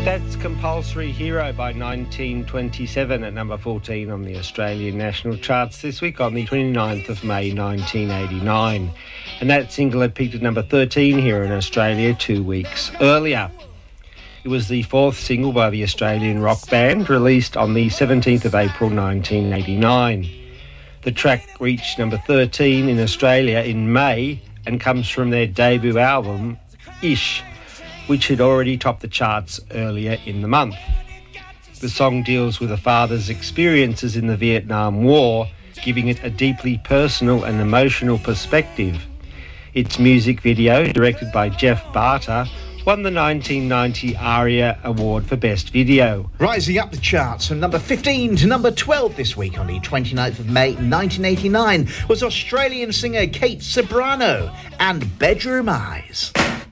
That's Compulsory Hero by 1927 at number 14 on the Australian national charts this week on the 29th of May 1989. And that single had peaked at number 13 here in Australia 2 weeks earlier. It was the fourth single by the Australian rock band, released on the 17th of April 1989. The track reached number 13 in Australia in May and comes from their debut album, Ish, which had already topped the charts earlier in the month. The song deals with a father's experiences in the Vietnam War, giving it a deeply personal and emotional perspective. Its music video, directed by Jeff Barter, won the 1990 ARIA Award for Best Video. Rising up the charts from number 15 to number 12 this week on the 29th of May 1989 was Australian singer Kate Ceberano and Bedroom Eyes.